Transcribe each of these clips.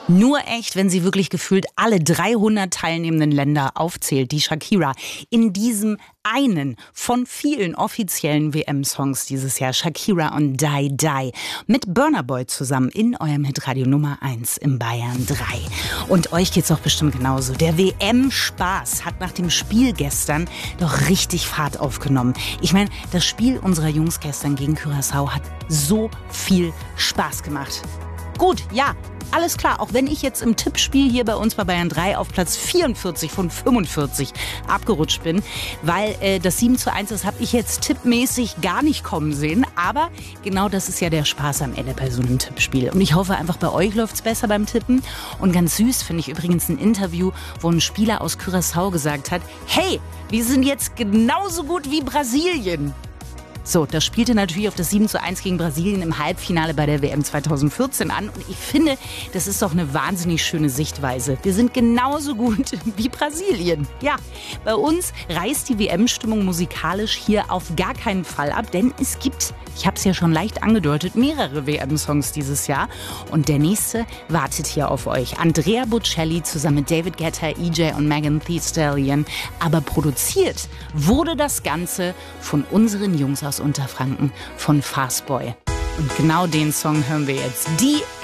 Nur echt, wenn sie wirklich gefühlt alle 300 teilnehmenden Länder aufzählt, die Shakira in diesem einen von vielen offiziellen WM-Songs dieses Jahr, Shakira und Die Die, mit Burna Boy zusammen in eurem Hitradio Nummer 1 im Bayern 3. Und euch geht's doch bestimmt genauso. Der WM-Spaß hat nach dem Spiel gestern doch richtig Fahrt aufgenommen. Ich meine, das Spiel unserer Jungs gestern gegen Curaçao hat so viel Spaß gemacht. Gut, ja, alles klar, auch wenn ich jetzt im Tippspiel hier bei uns bei Bayern 3 auf Platz 44 von 45 abgerutscht bin, weil das 7:1, das habe ich jetzt tippmäßig gar nicht kommen sehen, aber genau das ist ja der Spaß am Ende bei so einem Tippspiel. Und ich hoffe einfach, bei euch läuft's besser beim Tippen. Und ganz süß finde ich übrigens ein Interview, wo ein Spieler aus Curaçao gesagt hat, hey, wir sind jetzt genauso gut wie Brasilien. So, das spielte natürlich auf das 7:1 gegen Brasilien im Halbfinale bei der WM 2014 an. Und ich finde, das ist doch eine wahnsinnig schöne Sichtweise. Wir sind genauso gut wie Brasilien. Ja, bei uns reißt die WM-Stimmung musikalisch hier auf gar keinen Fall ab. Denn es gibt, ich habe es ja schon leicht angedeutet, mehrere WM-Songs dieses Jahr. Und der nächste wartet hier auf euch. Andrea Bocelli zusammen mit David Guetta, EJ und Megan Thee Stallion. Aber produziert wurde das Ganze von unseren Jungs aus Unterfranken, von Fastboy. Und genau den Song hören wir jetzt.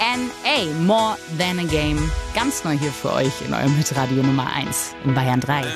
DNA, More Than a Game. Ganz neu hier für euch in eurem Hitradio Nummer 1 in Bayern 3.